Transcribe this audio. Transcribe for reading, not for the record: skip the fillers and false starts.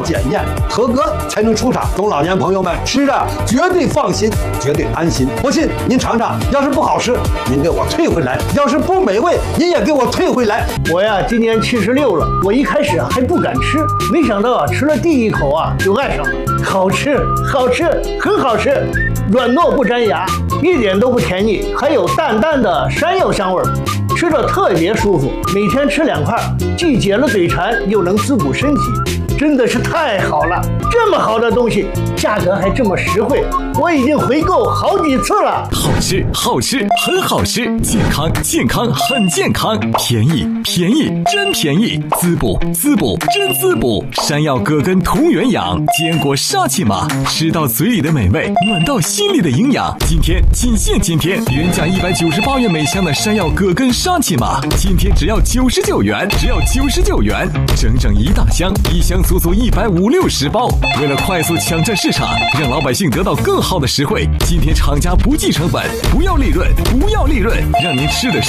检验合格才能出厂。中老年朋友们吃着绝对放心，绝对安心。不信您尝尝，要是不好吃，您给我退回来；要是不美味，您也给我退回来。 我呀，今年76了，我一开始还不敢吃，没想到吃了第一口就爱上了，好吃，好吃，很好吃，软糯不粘牙，一点都不甜腻，还有淡淡的山药香味儿，吃着特别舒服。每天吃2块，既解了嘴馋，又能滋补身体，真的是太好了！这么好的东西，价格还这么实惠，我已经回购好几次了。 好吃，好吃，很好吃；健康，健康，很健康；便宜，便宜，真便宜；滋补，滋补，真滋补。山药葛根同源养，坚果沙琪玛，吃到嘴里的美味，暖到心里的营养。今天仅限今天，原价198元每箱的山药葛根沙琪玛，今天只要99元，只要99元，整整一大箱，一箱足足150-60包。为了快速抢占市场，让老百姓得到更好的实惠，今天厂家不计成本，不要利润，不要利润，让您吃得